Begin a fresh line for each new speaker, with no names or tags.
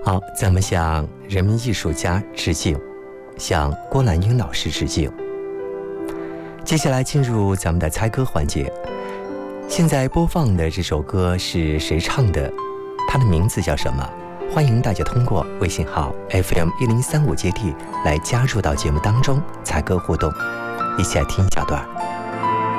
好，咱们向人民艺术家致敬，向郭兰英老师致敬。接下来进入咱们的猜歌环节。现在播放的这首歌是谁唱的？它的名字叫什么？欢迎大家通过微信号 FM1035 接地来加入到节目当中，猜歌互动，一起来听一小段。